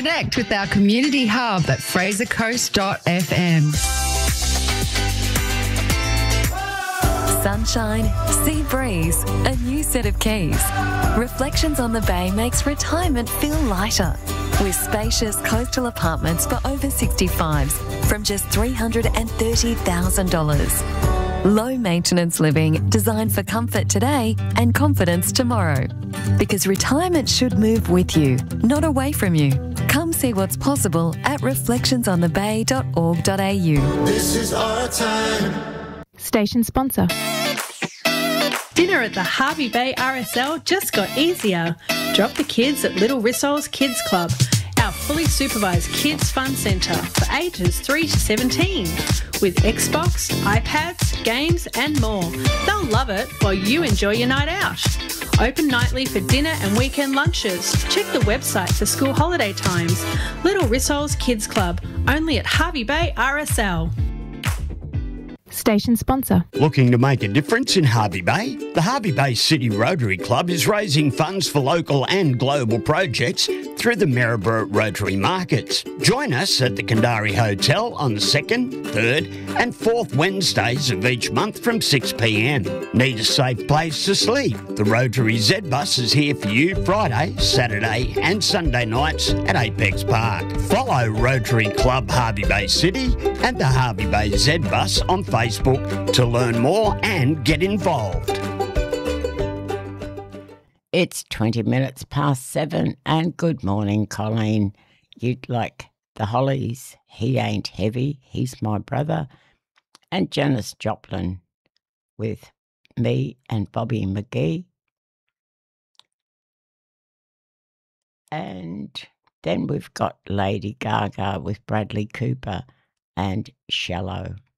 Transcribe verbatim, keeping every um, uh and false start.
Connect with our community hub at fraser coast dot f m. Sunshine, sea breeze, a new set of keys. Reflections on the Bay makes retirement feel lighter. With spacious coastal apartments for over sixty-fives from just three hundred thirty thousand dollars. Low maintenance living designed for comfort today and confidence tomorrow. Because retirement should move with you, not away from you. Come see what's possible at reflections on the bay dot org dot a u. This is our time. Station sponsor. Dinner at the Hervey Bay R S L just got easier. Drop the kids at Little Rissol's Kids Club, our fully supervised kids fun centre for ages three to seventeen. With Xbox, iPads, games and more. They'll love it while you enjoy your night out. Open nightly for dinner and weekend lunches. Check the website for school holiday times. Little Rissol's Kids Club, only at Hervey Bay R S L. Station sponsor. Looking to make a difference in Hervey Bay? The Hervey Bay City Rotary Club is raising funds for local and global projects through the Maryborough Rotary Markets. Join us at the Kandari Hotel on the second, third and fourth Wednesdays of each month from six p m. Need a safe place to sleep? The Rotary Z Bus is here for you Friday, Saturday and Sunday nights at Apex Park. Follow Rotary Club Hervey Bay City and the Hervey Bay Z Bus on Facebook to learn more and get involved. It's twenty minutes past seven and good morning, Colleen. You'd like the Hollies, He Ain't Heavy, He's My Brother, and Janis Joplin with me and Bobby McGee. And then we've got Lady Gaga with Bradley Cooper and Shallow.